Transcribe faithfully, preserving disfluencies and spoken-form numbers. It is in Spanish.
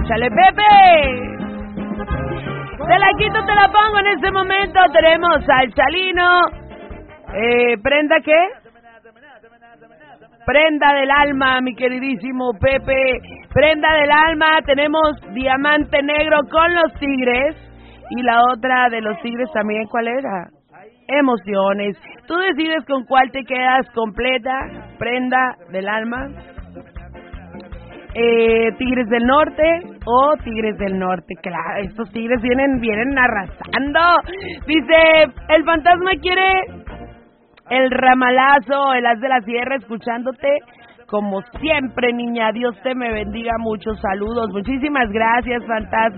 Échale, Pepe. Te la quito, te la pongo en este momento. Tenemos al Chalino. Eh, ¿Prenda qué? Prenda del alma, mi queridísimo Pepe. Prenda del alma. Tenemos Diamante Negro con los Tigres. Y la otra de los Tigres también, ¿cuál era? Emociones. Tú decides con cuál te quedas completa. Prenda del alma. Eh, Tigres del Norte o Tigres del Norte. Claro, estos Tigres vienen, vienen arrasando. Dice, el fantasma quiere el ramalazo, el as de la sierra, escuchándote como siempre, niña. Dios te me bendiga mucho. Saludos. Muchísimas gracias, fantasma.